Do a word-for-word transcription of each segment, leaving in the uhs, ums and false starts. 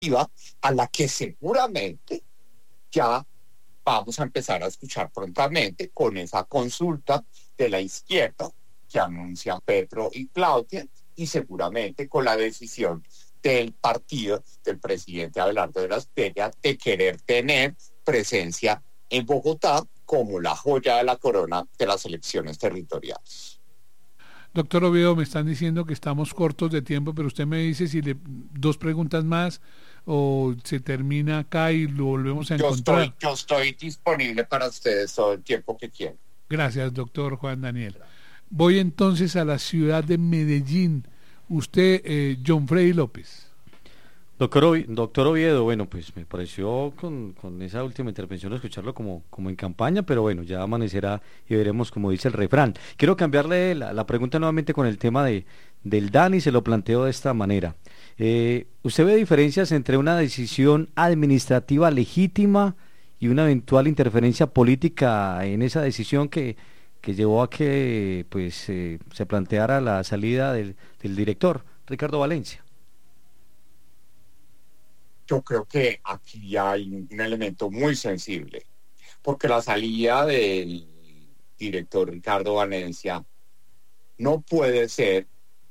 a la que seguramente ya vamos a empezar a escuchar prontamente con esa consulta de la izquierda que anuncian Petro y Claudia, y seguramente con la decisión del partido del presidente Abelardo de la Espriella de querer tener presencia en Bogotá como la joya de la corona de las elecciones territoriales. Doctor Oviedo, me están diciendo que estamos cortos de tiempo, pero usted me dice si le, dos preguntas más o se termina acá y lo volvemos a Yo encontrar. estoy, yo estoy disponible para ustedes todo el tiempo que quieran. Gracias, doctor Juan Daniel. Voy entonces a la ciudad de Medellín. Usted, eh, John Freddy López. Doctor, Ovi- doctor Oviedo, bueno, pues me pareció con, con esa última intervención escucharlo como, como en campaña, pero bueno, ya amanecerá y veremos como dice el refrán. Quiero cambiarle la, la pregunta nuevamente con el tema de, del D A N y se lo planteo de esta manera. Eh, ¿usted ve diferencias entre una decisión administrativa legítima y una eventual interferencia política en esa decisión que, que llevó a que pues eh, se planteara la salida del, del director, Ricardo Valencia? Yo creo que aquí hay un elemento muy sensible, porque la salida del director Ricardo Valencia no puede ser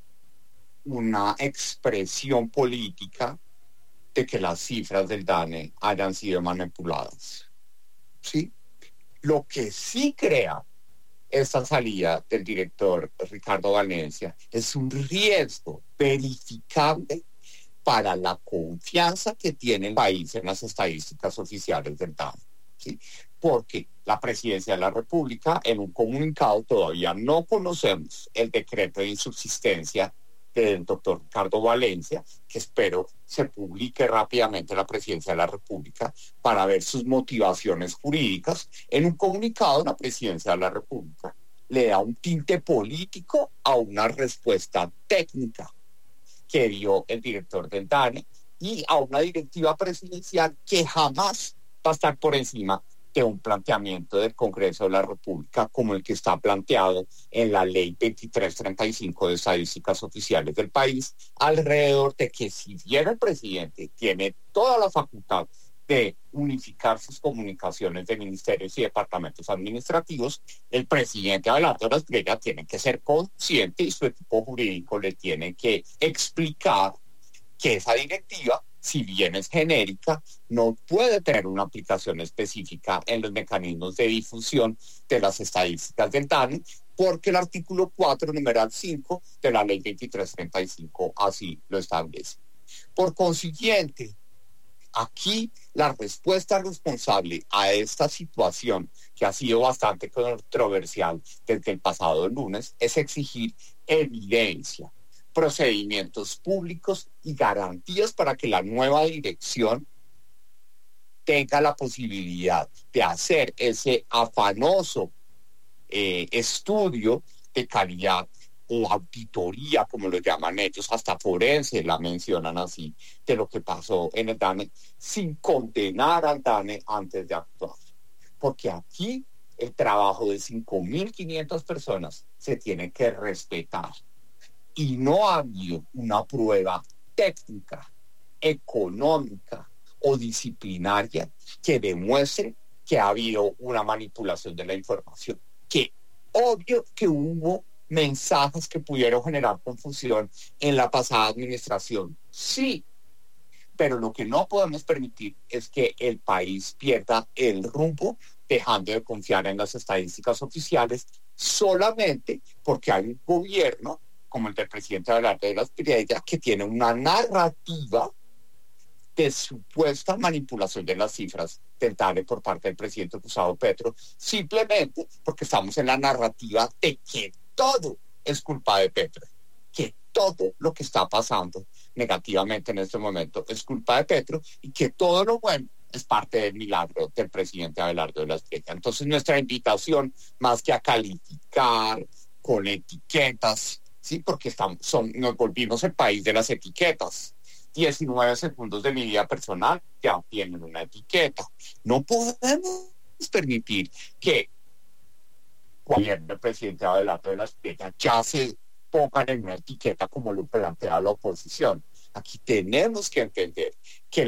una expresión política de que las cifras del D A N E hayan sido manipuladas, ¿sí? Lo que sí crea esta salida del director Ricardo Valencia es un riesgo verificable para la confianza que tiene el país en las estadísticas oficiales del D A N E, ¿sí? Porque la Presidencia de la República, en un comunicado, todavía no conocemos el decreto de insubsistencia del doctor Ricardo Valencia, que espero se publique rápidamente en la Presidencia de la República para ver sus motivaciones jurídicas. En un comunicado, la Presidencia de la República le da un tinte político a una respuesta técnica que dio el director del D A N E y a una directiva presidencial que jamás va a estar por encima de un planteamiento del Congreso de la República como el que está planteado en la ley veintitrés treinta y cinco de estadísticas oficiales del país, alrededor de que si bien el presidente tiene toda la facultad de unificar sus comunicaciones de ministerios y departamentos administrativos, el presidente Abelardo de la Espriella tiene que ser consciente y su equipo jurídico le tiene que explicar que esa directiva, si bien es genérica, no puede tener una aplicación específica en los mecanismos de difusión de las estadísticas del D A N E, porque el artículo cuatro, numeral cinco de la ley veintitrés treinta y cinco así lo establece. Por consiguiente, aquí la respuesta responsable a esta situación, que ha sido bastante controversial desde el pasado lunes, es exigir evidencia, procedimientos públicos y garantías para que la nueva dirección tenga la posibilidad de hacer ese afanoso eh, estudio de calidad o auditoría, como lo llaman ellos, hasta forense la mencionan así, de lo que pasó en el D A N E, sin condenar al D A N E antes de actuar. Porque aquí el trabajo de cinco mil quinientas personas se tiene que respetar. Y no ha habido una prueba técnica, económica o disciplinaria que demuestre que ha habido una manipulación de la información. Que obvio que hubo mensajes que pudieron generar confusión en la pasada administración, sí, pero lo que no podemos permitir es que el país pierda el rumbo dejando de confiar en las estadísticas oficiales solamente porque hay un gobierno como el del presidente Abelardo de la Espriella, que tiene una narrativa de supuesta manipulación de las cifras del D A N E por parte del presidente Gustavo Petro, simplemente porque estamos en la narrativa de que todo es culpa de Petro, que todo lo que está pasando negativamente en este momento es culpa de Petro y que todo lo bueno es parte del milagro del presidente Abelardo de la Espriella. Entonces nuestra invitación, más que a calificar con etiquetas, sí, porque estamos, son, nos volvimos el país de las etiquetas. diecinueve segundos de mi vida personal ya tienen una etiqueta. No podemos permitir que cualquier presidente Abelardo de la Espriella ya se pongan en una etiqueta como lo plantea la oposición. Aquí tenemos que entender que